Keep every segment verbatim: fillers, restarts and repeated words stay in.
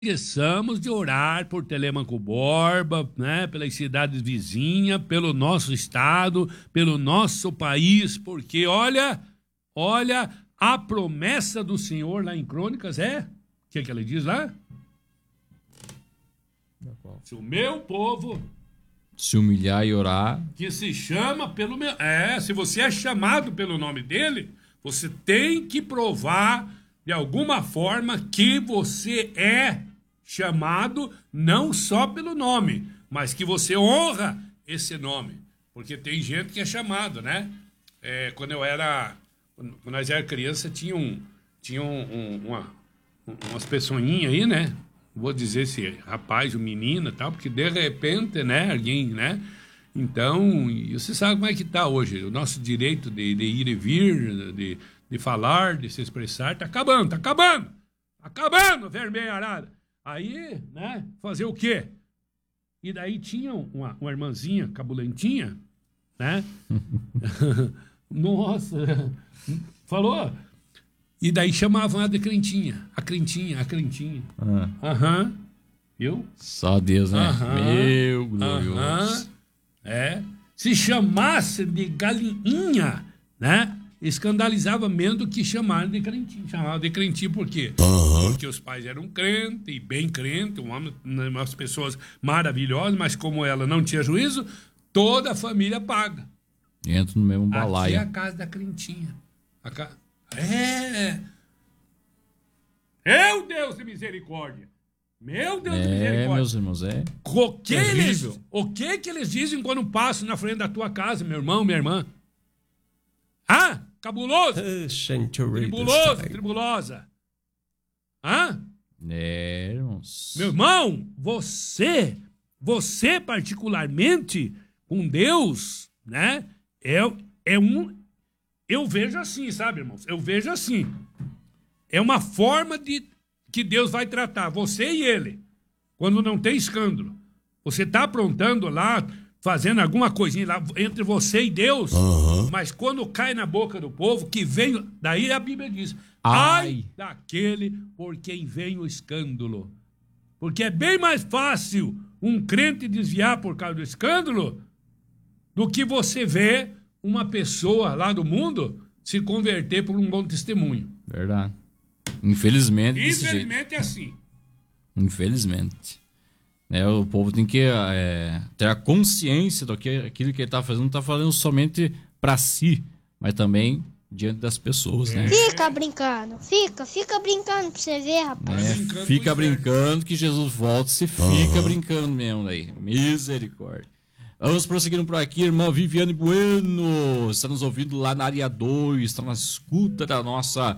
esqueçamos de orar por Telêmaco Borba, né, pelas cidades vizinhas, pelo nosso estado, pelo nosso país, porque olha, olha, a promessa do Senhor lá em Crônicas é, o que, que ele diz lá? Se o meu povo se humilhar e orar, que se chama pelo meu, é, se você é chamado pelo nome dele, você tem que provar de alguma forma que você é chamado não só pelo nome, mas que você honra esse nome. Porque tem gente que é chamado, né? É, quando eu era... Quando nós era criança, tinha, um, tinha um, um, uma, umas pessoinhas aí, né? Vou dizer se rapaz ou menina e tal, porque de repente, né? Alguém, né? Então, e você sabe como é que tá hoje. O nosso direito de, de ir e vir, de, de falar, de se expressar, tá acabando, tá acabando. Tá acabando, vermelho arada. Aí, né? Fazer o quê? E daí tinha uma, uma irmãzinha cabulentinha, né? Nossa, falou. E daí chamavam ela de crentinha. A crentinha, a crentinha. Aham. Uhum. Viu? Só Deus, né? Uhum. Meu glorioso. Uhum. É. Se chamasse de galinha, né? Escandalizava menos do que chamaram de crentinho. Chamavam de crentinho por quê? Uhum. Porque os pais eram crentes, e bem crentes, umas pessoas maravilhosas, mas como ela não tinha juízo, toda a família paga. Entra no mesmo balaio. Aqui é a casa da crentinha. A ca... É. Meu Deus de misericórdia. Meu Deus é, de misericórdia. É, meus irmãos, é. O que, eles, o que que eles dizem quando passam na frente da tua casa, meu irmão, minha irmã? Ah, cabuloso. Tribuloso, tribulosa. Hã? É, irmãos. Meu irmão, você, você particularmente, com Deus, né? É, é um... Eu vejo assim, sabe, irmãos? Eu vejo assim. É uma forma de que Deus vai tratar você e ele, quando não tem escândalo. Você está aprontando lá, fazendo alguma coisinha lá entre você e Deus, uhum. Mas quando cai na boca do povo, que vem... Daí a Bíblia diz, ai, ai daquele por quem vem o escândalo. Porque é bem mais fácil um crente desviar por causa do escândalo do que você ver uma pessoa lá do mundo se converter por um bom testemunho. Verdade. Infelizmente. Infelizmente é assim. Infelizmente. É, o povo tem que é, ter a consciência do que aquilo que ele está fazendo, não está fazendo somente para si, mas também diante das pessoas, né? Fica brincando, fica, fica brincando pra você ver, rapaz. É, brincando fica brincando que Jesus volta, se fica uhum. brincando mesmo aí. Misericórdia. Vamos prosseguindo por aqui, irmã Viviane Bueno, está nos ouvindo lá na área dois, está na escuta da nossa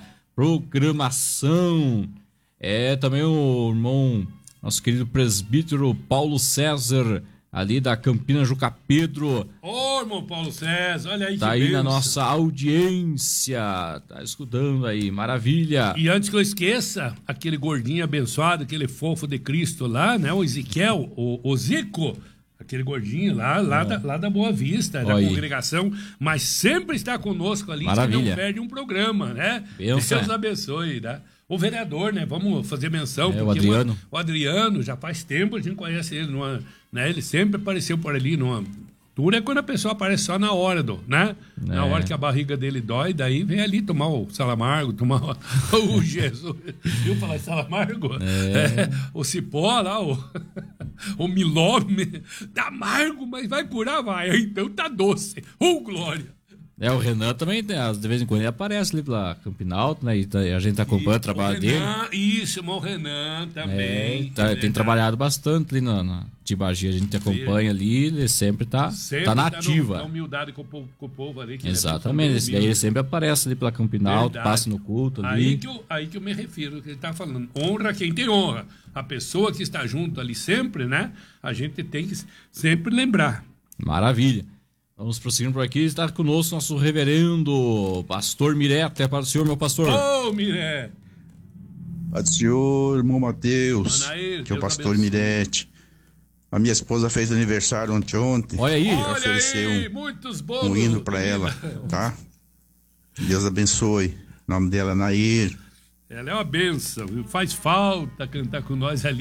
programação. É também o irmão, nosso querido presbítero Paulo César, ali da Campina Juca Pedro. Ô, oh, irmão Paulo César, olha aí tá que aí benção. Na nossa audiência, tá escutando aí, maravilha. E antes que eu esqueça, aquele gordinho abençoado, aquele fofo de Cristo lá, né, o Ezequiel, o, o Zico, aquele gordinho lá, lá, é. da, lá da Boa Vista, da congregação, mas sempre está conosco ali, maravilha. Você não perde um programa, né? Benção. Deus abençoe, né? O vereador, né? Vamos fazer menção. É, porque o Adriano. O, o Adriano, já faz tempo a gente conhece ele, numa, né? Ele sempre apareceu por ali, numa... Tudo é quando a pessoa aparece só na hora, do, né? É. Na hora que a barriga dele dói, daí vem ali tomar o salamargo, tomar o, o Jesus. Viu falar salamargo? É. É, o cipó lá, o, o milome. Tá amargo, mas vai curar, vai. Então tá doce. Ô, glória! É, o Renan também, tem, de vez em quando ele aparece ali pela Campinalto, né? E tá, a gente tá acompanhando o trabalho Renan, dele. Isso, irmão Renan também. É, tá, tem trabalhado bastante ali na, na Tibagia, a gente acompanha ali, ele sempre tá, sempre tá na ativa. Tá humildade com o povo, com o povo ali. Que exatamente, esse daí ele sempre aparece ali pela Campinalto, passa no culto ali. Aí que, eu, aí que eu me refiro, que ele tá falando, honra quem tem honra. A pessoa que está junto ali sempre, né? A gente tem que sempre lembrar. Maravilha. Vamos prosseguindo por aqui, está conosco nosso reverendo pastor Miré, até para o senhor, meu pastor. Ô, oh, Miré! Paz do senhor, irmão Mateus, aí, que é o pastor Mirete. A minha esposa fez aniversário ontem, ontem. Olha aí. Olha ofereceu aí, um, muitos bolos, um hino para ela, tá? Deus abençoe. O nome dela é Nair. Ela é uma benção, viu? Faz falta cantar com nós ali.